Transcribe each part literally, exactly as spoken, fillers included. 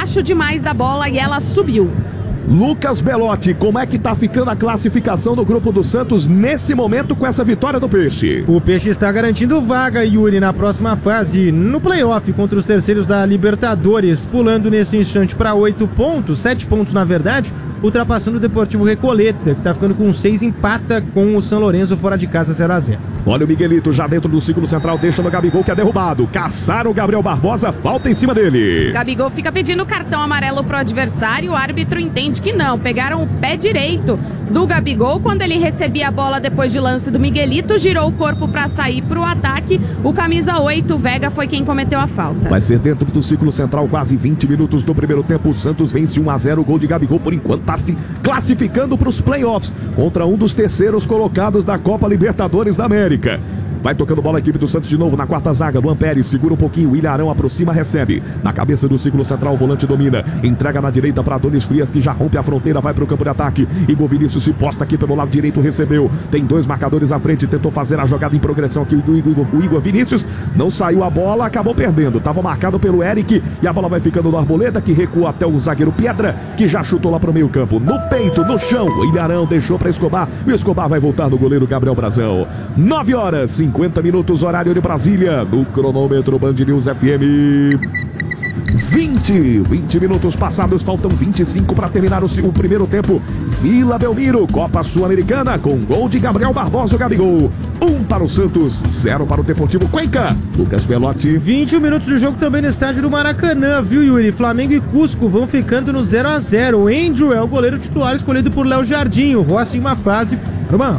abaixo demais da bola e ela subiu. Lucas Belotti, como é que tá ficando a classificação do grupo do Santos nesse momento com essa vitória do Peixe? O Peixe está garantindo vaga, Yuri, na próxima fase, no playoff contra os terceiros da Libertadores, pulando nesse instante para oito pontos, sete pontos na verdade, ultrapassando o Deportivo Recoleta, que está ficando com seis, empata com o São Lourenço fora de casa zero a zero. Olha o Miguelito já dentro do círculo central, deixa no Gabigol que é derrubado. Caçaram o Gabriel Barbosa, falta em cima dele. Gabigol fica pedindo cartão amarelo pro adversário, o árbitro entende que não. Pegaram o pé direito do Gabigol quando ele recebia a bola depois de lance do Miguelito, girou o corpo para sair pro ataque. O camisa oito, Vega, foi quem cometeu a falta. Vai ser dentro do círculo central, quase vinte minutos do primeiro tempo. O Santos vence um a zero, o gol de Gabigol por enquanto está se classificando para os playoffs contra um dos terceiros colocados da Copa Libertadores da América. Vai tocando bola a equipe do Santos de novo na quarta zaga. Luan Pérez segura um pouquinho. William Arão aproxima, recebe. Na cabeça do círculo central, o volante domina. Entrega na direita para Adonis Frias, que já rompe a fronteira. Vai para o campo de ataque. Igor Vinícius se posta aqui pelo lado direito. Recebeu. Tem dois marcadores à frente. Tentou fazer a jogada em progressão aqui. O Igor, o Igor Vinícius não saiu a bola. Acabou perdendo. Estava marcado pelo Eric. E a bola vai ficando no Arboleda, que recua até o zagueiro Piedra, que já chutou lá para o meio campo. No peito, no chão. O William Arão deixou para Escobar. E o Escobar vai voltar no goleiro Gabriel Brazão. nove horas, cinquenta minutos, horário de Brasília, no cronômetro Band News F M. vinte, vinte minutos passados, faltam vinte e cinco para terminar o, o primeiro tempo. Vila Belmiro, Copa Sul-Americana, com gol de Gabriel Barbosa, o Gabigol. Um para o Santos, zero para o Deportivo Cuenca. Lucas Belotti. vinte e um minutos de jogo também no estádio do Maracanã, viu, Yuri? Flamengo e Cusco vão ficando no zero a zero. O Andrew é o goleiro titular escolhido por Léo Jardim. Rossi em uma fase. Armando.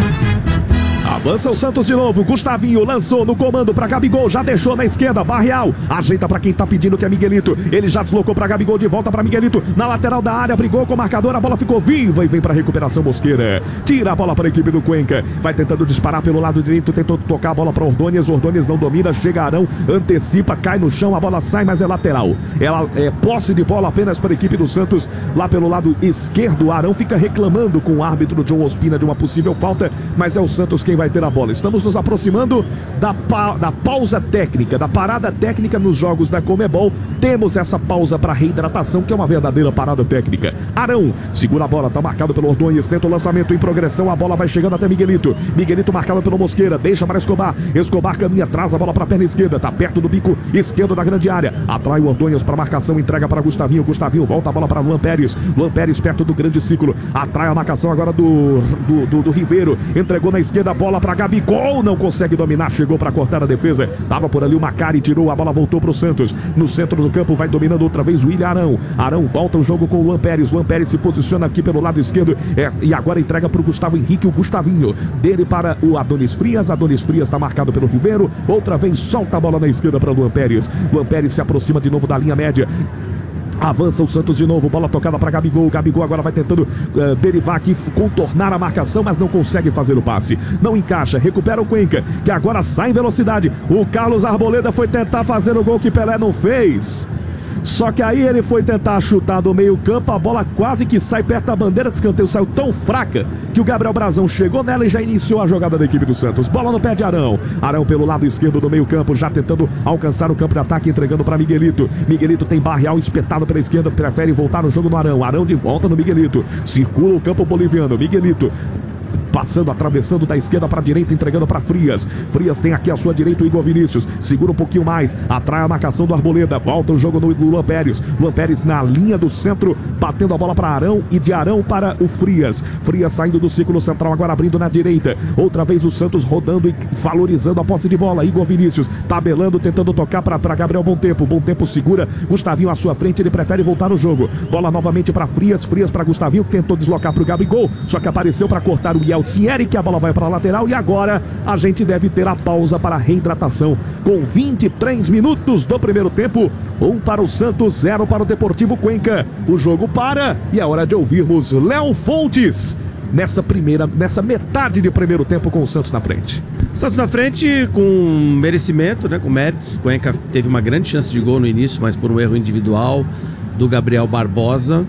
Avança o Santos de novo, Gustavinho lançou no comando para Gabigol, já deixou na esquerda, Barreal, ajeita para quem tá pedindo, que é Miguelito, ele já deslocou para Gabigol, de volta para Miguelito, na lateral da área, brigou com o marcador, a bola ficou viva e vem para recuperação Mosqueira, tira a bola para a equipe do Cuenca, vai tentando disparar pelo lado direito, tentou tocar a bola para Ordôñez, Ordôñez não domina, chega Arão, antecipa, cai no chão, a bola sai, mas é lateral, ela é posse de bola apenas para a equipe do Santos, lá pelo lado esquerdo, Arão fica reclamando com o árbitro John Ospina de uma possível falta, mas é o Santos quem vai ter a bola. Estamos nos aproximando da, pa da pausa técnica, da parada técnica nos jogos da Conmebol. Temos essa pausa para reidratação, que é uma verdadeira parada técnica. Arão segura a bola, tá marcado pelo Ordôñez, tenta o lançamento em progressão, a bola vai chegando até Miguelito. Miguelito marcado pelo Mosqueira, deixa para Escobar. Escobar caminha, traz a bola para a perna esquerda, tá perto do bico esquerdo da grande área. Atrai o Ordôñez para marcação, entrega para Gustavinho. Gustavinho volta a bola para Luan Pérez. Luan Pérez perto do grande ciclo. Atrai a marcação agora do, do, do, do Ribeiro. Entregou na esquerda a bola para Gabigol, não consegue dominar, chegou para cortar a defesa, tava por ali o Macari, tirou a bola, voltou para o Santos, no centro do campo vai dominando outra vez o William Arão, Arão volta o jogo com o Luan Pérez, Luan Pérez se posiciona aqui pelo lado esquerdo, é, e agora entrega para o Gustavo Henrique, o Gustavinho, dele para o Adonis Frias, Adonis Frias está marcado pelo Ribeiro, outra vez solta a bola na esquerda para o Luan Pérez, Luan Pérez se aproxima de novo da linha média, avança o Santos de novo, bola tocada para Gabigol, Gabigol agora vai tentando uh, derivar aqui, contornar a marcação, mas não consegue fazer o passe, não encaixa, recupera o Cuenca, que agora sai em velocidade, o Carlos Arboleda foi tentar fazer o gol que Pelé não fez, só que aí ele foi tentar chutar do meio campo, a bola quase que sai perto da bandeira de escanteio, saiu tão fraca que o Gabriel Brazão chegou nela e já iniciou a jogada da equipe do Santos. Bola no pé de Arão, Arão pelo lado esquerdo do meio campo, já tentando alcançar o campo de ataque, entregando para Miguelito. Miguelito tem Barreal espetado pela esquerda, prefere voltar no jogo no Arão, Arão de volta no Miguelito, circula o campo boliviano, Miguelito passando, atravessando da esquerda para a direita, entregando para Frias. Frias tem aqui à sua direita o Igor Vinícius, segura um pouquinho mais, atrai a marcação do Arboleda, volta o jogo no Luan Pérez. Luan Pérez na linha do centro, batendo a bola para Arão e de Arão para o Frias. Frias saindo do círculo central, agora abrindo na direita. Outra vez o Santos rodando e valorizando a posse de bola. Igor Vinícius tabelando, tentando tocar para Gabriel Bom Tempo. Bom Tempo segura, Gustavinho à sua frente, ele prefere voltar no jogo. Bola novamente para Frias, Frias para Gustavinho, que tentou deslocar para o Gabigol, só que apareceu para cortar o Yeltsin Eric, a bola vai para a lateral e agora a gente deve ter a pausa para a reidratação com vinte e três minutos do primeiro tempo, um para o Santos, zero para o Deportivo Cuenca. O jogo para e é hora de ouvirmos Léo Fontes nessa primeira, nessa metade de primeiro tempo com o Santos na frente. Santos na frente com merecimento, né, com méritos. Cuenca teve uma grande chance de gol no início, mas por um erro individual do Gabriel Barbosa.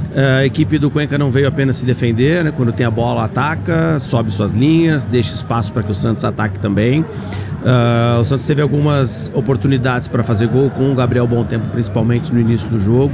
A equipe do Cuenca não veio apenas se defender, né? Quando tem a bola, ataca, sobe suas linhas, deixa espaço para que o Santos ataque também. Uh, o Santos teve algumas oportunidades para fazer gol com o Gabriel Bom Tempo, principalmente no início do jogo.